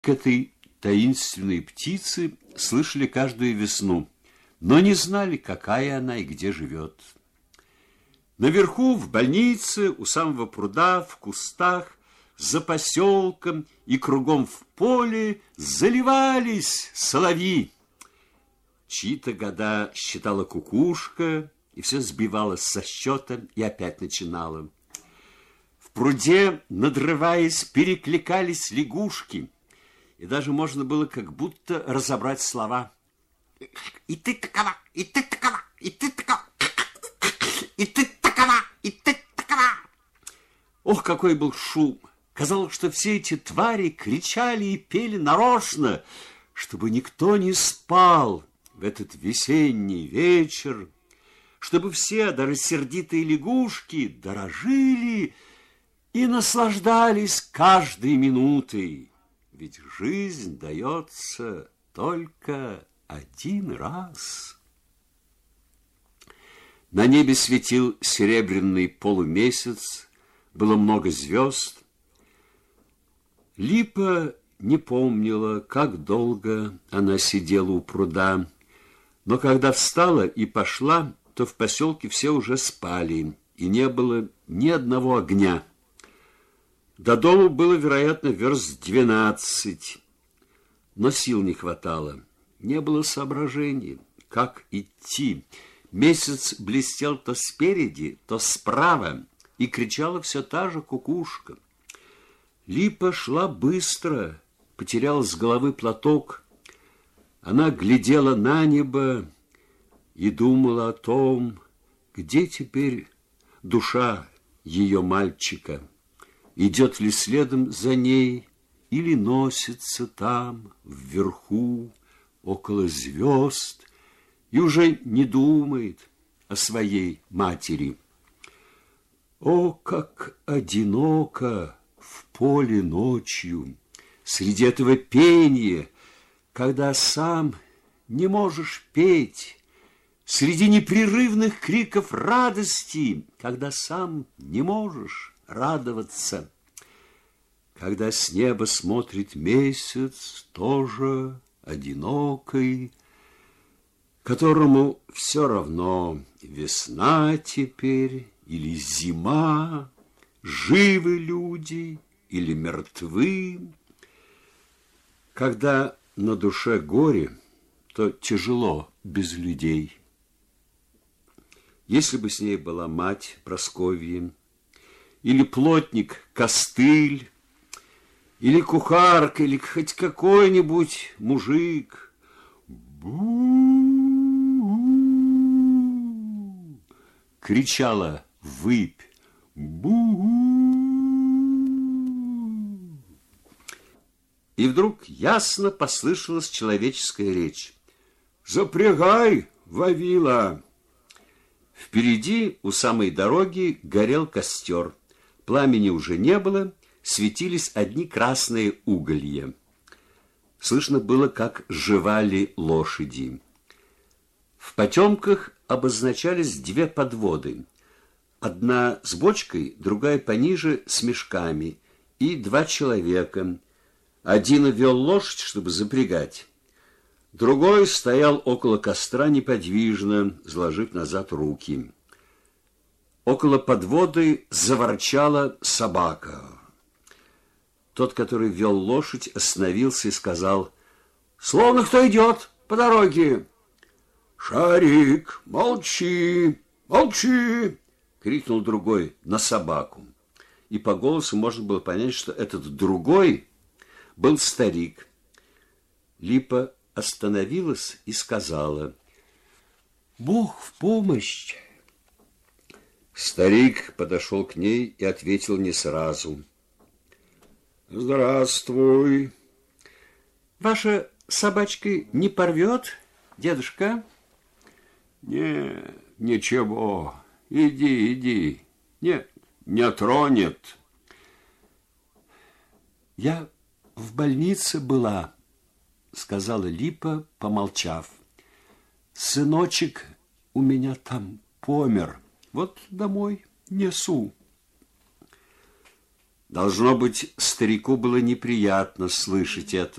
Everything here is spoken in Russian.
К этой таинственной птице слышали каждую весну, но не знали, какая она и где живет. Наверху, в больнице, у самого пруда, в кустах, за поселком и кругом в поле заливались соловьи. Чьи-то года считала кукушка, и все сбивалось со счета и опять начинала. В пруде, надрываясь, перекликались лягушки, и даже можно было как будто разобрать слова. И ты такова, и ты такова, и ты такова, и ты такова, и ты такова. Ох, какой был шум! Казалось, что все эти твари кричали и пели нарочно, чтобы никто не спал в этот весенний вечер, чтобы все, даже сердитые лягушки, дорожили и наслаждались каждой минутой. Ведь жизнь дается только один раз. На небе светил серебряный полумесяц, было много звезд. Липа не помнила, как долго она сидела у пруда, но когда встала и пошла, то в поселке все уже спали, и не было ни одного огня. До дому было, вероятно, верст 12, но сил не хватало. Не было соображений, как идти. Месяц блестел то спереди, то справа, и кричала все та же кукушка. Липа шла быстро, потеряла с головы платок. Она глядела на небо и думала о том, где теперь душа ее мальчика. Идет ли следом за ней или носится там, вверху, около звезд, и уже не думает о своей матери. О, как одиноко в поле ночью, среди этого пения, когда сам не можешь петь, среди непрерывных криков радости, когда сам не можешь радоваться, когда с неба смотрит месяц, тоже одинокий, которому все равно, весна теперь или зима, живы люди или мертвы. Когда на душе горе, то тяжело без людей. Если бы с ней была мать Прасковья, или плотник Костыль, или кухарка, или хоть какой-нибудь мужик. «Бу-у-у-у!» кричала выпь. «Бу-у-у-у!» И вдруг ясно послышалась человеческая речь. «Запрягай, Вавила!» Впереди, у самой дороги, горел костер. Пламени уже не было, светились одни красные уголья. Слышно было, как жевали лошади. В потемках обозначались две подводы. Одна с бочкой, другая пониже с мешками, и два человека. Один вел лошадь, чтобы запрягать. Другой стоял около костра неподвижно, сложив назад руки. Около подводы заворчала собака. Тот, который вел лошадь, остановился и сказал: «Словно кто идет по дороге». «Шарик, молчи, молчи!» — крикнул другой на собаку. И по голосу можно было понять, что этот другой был старик. Липа остановилась и сказала: «Бог в помощь!» Старик подошел к ней и ответил не сразу: «Здравствуй!» «Ваша собачка не порвет, дедушка?» «Ничего, иди, иди. Нет, не тронет». «Я в больнице была», — сказала Липа, помолчав. «Сыночек у меня там помер. Вот домой несу». Должно быть, старику было неприятно слышать это.